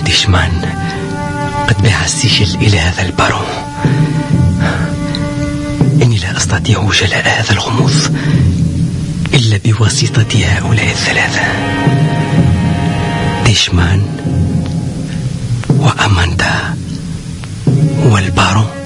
ديشمان قد باع السجل إلى هذا البارون. إني لا أستطيع جلاء هذا الغموض إلا بواسطة هؤلاء الثلاثة: ديشمان وأماندا والبارون.